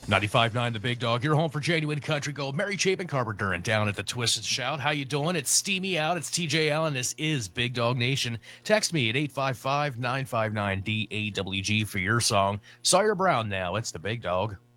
95.9 The Big Dog, your home for genuine country gold. Mary Chapin Carpenter and down at the Twisted Shout. How you doing? It's Steamy Out. It's TJ Allen. This is Big Dog Nation. Text me at 855-959-DAWG for your song. Sawyer Brown now. It's the Big Dog.